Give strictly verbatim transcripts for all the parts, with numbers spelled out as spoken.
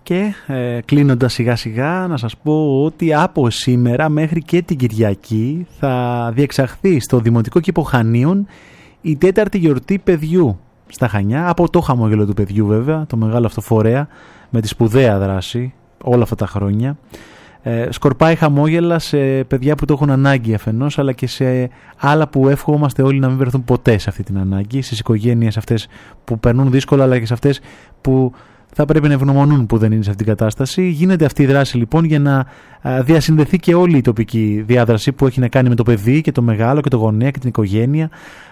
Και ε, κλείνοντας σιγά σιγά να σας πω ότι από σήμερα μέχρι και την Κυριακή θα διεξαχθεί στο Δημοτικό Κήπο Χανίων η τέταρτη γιορτή παιδιού στα Χανιά, από το χαμόγελο του παιδιού βέβαια, το μεγάλο αυτό φορέα με τη σπουδαία δράση όλα αυτά τα χρόνια. Ε, σκορπάει χαμόγελα σε παιδιά που το έχουν ανάγκη αφενός, αλλά και σε άλλα που εύχομαστε όλοι να μην βρεθούν ποτέ σε αυτή την ανάγκη, στις οικογένειες αυτές που περνούν δύσκολα, αλλά και σε αυτές που θα πρέπει να ευγνωμονούν που δεν είναι σε αυτήν την κατάσταση. Γίνεται αυτή η δράση λοιπόν για να διασυνδεθεί και όλη η τοπική διάδραση που έχει να κάνει με το παιδί και το μεγάλο και το γονέα και την οικογένεια,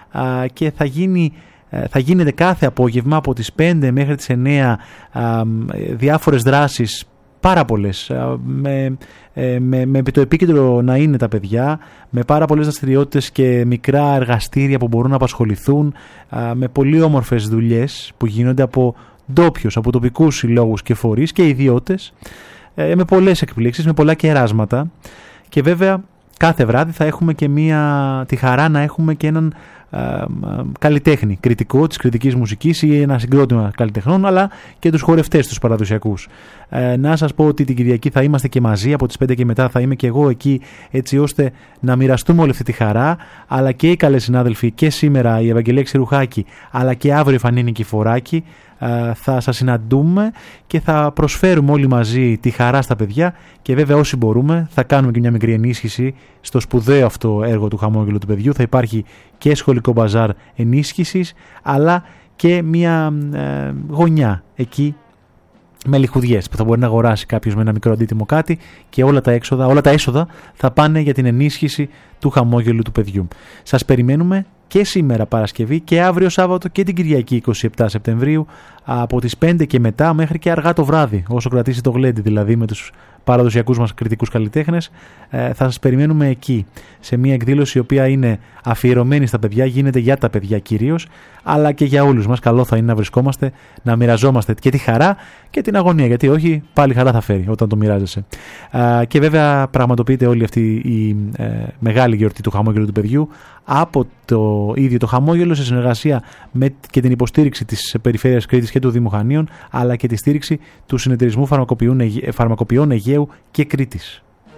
και θα γίνει θα γίνεται κάθε απόγευμα από τις πέντε μέχρι τις εννέα διάφορες δράσεις, πάρα πολλές, με, με, με το επίκεντρο να είναι τα παιδιά, με πάρα πολλές δραστηριότητες και μικρά εργαστήρια που μπορούν να απασχοληθούν, με πολύ όμορφες δουλειές που γίνονται από ντόπιους, από τοπικούς συλλόγους και φορείς και ιδιώτες, με πολλές εκπλήξεις, με πολλά κεράσματα, και βέβαια κάθε βράδυ θα έχουμε και μία, τη χαρά να έχουμε και έναν καλλιτέχνη, κριτικό της κριτικής μουσικής ή ένα συγκρότημα καλλιτεχνών, αλλά και τους χορευτές τους παραδοσιακούς. Ε, να σας πω ότι την Κυριακή θα είμαστε και μαζί, από τις πέντε και μετά θα είμαι και εγώ εκεί, έτσι ώστε να μοιραστούμε όλη αυτή τη χαρά, αλλά και οι καλές συνάδελφοι, και σήμερα η Ευαγγελία Ξηρουχάκη, αλλά και αύριο η Φανή Νικηφοράκη, ε, θα σας συναντούμε και θα προσφέρουμε όλοι μαζί τη χαρά στα παιδιά, και βέβαια όσοι μπορούμε θα κάνουμε και μια μικρή ενίσχυση στο σπουδαίο αυτό έργο του χαμόγελου του παιδιού. Θα υπάρχει και σχολικό μπαζάρ ενίσχυσης, αλλά και μια ε, γωνιά εκεί με λιχουδιές που θα μπορεί να αγοράσει κάποιος με ένα μικρό αντίτιμο κάτι, και όλα τα έξοδα, όλα τα έσοδα θα πάνε για την ενίσχυση του χαμόγελου του παιδιού. Σας περιμένουμε και σήμερα Παρασκευή και αύριο Σάββατο και την Κυριακή εικοστή εβδόμη Σεπτεμβρίου από τις πέντε και μετά μέχρι και αργά το βράδυ, όσο κρατήσει το γλέντι δηλαδή με τους παραδοσιακούς μας κριτικούς καλλιτέχνες. Ε, θα σας περιμένουμε εκεί σε μια εκδήλωση η οποία είναι αφιερωμένη στα παιδιά, γίνεται για τα παιδιά κυρίως, αλλά και για όλους μας. Καλό θα είναι να βρισκόμαστε, να μοιραζόμαστε και τη χαρά και την αγωνία, γιατί όχι, πάλι χαρά θα φέρει όταν το μοιράζεσαι. Ε, και βέβαια πραγματοποιείται όλη αυτή η ε, μεγάλη γιορτή του χαμόγελου του παιδιού από το ίδιο το χαμόγελο, σε συνεργασία με και την υποστήριξη της Περιφέρειας Κρήτης και του Δήμου Χανίων, αλλά και τη στήριξη του Συνεταιρισμού Φαρμακοποιών Αιγαίου και Κρήτης.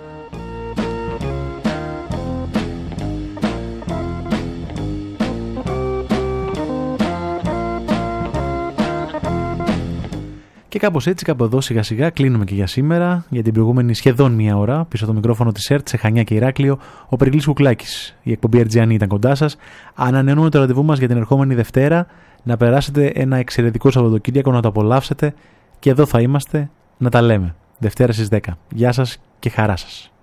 Και κάπως έτσι, κάπου εδώ σιγά σιγά κλείνουμε και για σήμερα. Για την προηγούμενη σχεδόν μία ώρα πίσω από το μικρόφωνο της ΕΡΤ σε Χανιά και Ηράκλειο, ο Περικλής Κουκλάκης. Η εκπομπή Ερτζιανή ήταν κοντά σας. Ανανεώνουμε το ραντεβού μας για την ερχόμενη Δευτέρα. Να περάσετε ένα εξαιρετικό Σαββατοκύριακο, να το απολαύσετε, και εδώ θα είμαστε να τα λέμε Δευτέρα στις δέκα. Γεια σας και χαρά σας.